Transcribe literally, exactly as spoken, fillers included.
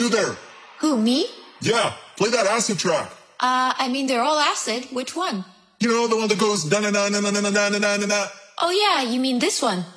you there? Who, me? Yeah, play that acid track. Uh, I mean, they're all acid. Which one? You know, the one that goes da na na na na na na na na na. Oh yeah, you mean this one?